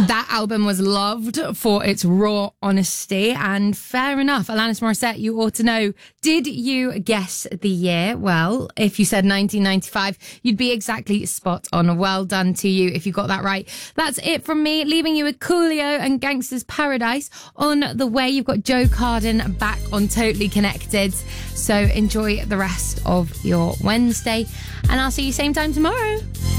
That album was loved for its raw honesty, and fair enough. Alanis Morissette, you ought to know. Did you guess the year? Well, if you said 1995, you'd be exactly spot on. Well done to you if you got that right. That's it from me, leaving you with Coolio and Gangsta's Paradise. On the way, you've got Joe Carden back on Totally Connected. So enjoy the rest of your Wednesday, and I'll see you same time tomorrow.